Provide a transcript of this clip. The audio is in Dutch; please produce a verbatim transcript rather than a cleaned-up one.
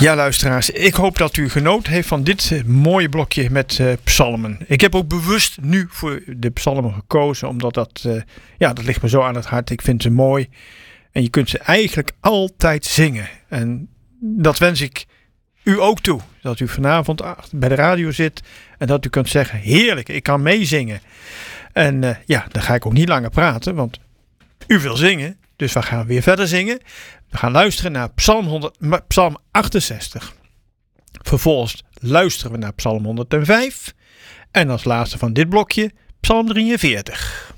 Ja, luisteraars, ik hoop dat u genoten heeft van dit uh, mooie blokje met uh, psalmen. Ik heb ook bewust nu voor de psalmen gekozen, omdat dat, uh, ja, dat ligt me zo aan het hart. Ik vind ze mooi en je kunt ze eigenlijk altijd zingen. En dat wens ik u ook toe. Dat u vanavond bij de radio zit en dat u kunt zeggen, heerlijk, ik kan meezingen. En uh, ja, dan ga ik ook niet langer praten, want u wil zingen. Dus we gaan weer verder zingen. We gaan luisteren naar Psalm, honderd, Psalm achtenzestig. Vervolgens luisteren we naar Psalm honderdvijf. En als laatste van dit blokje Psalm drieënveertig.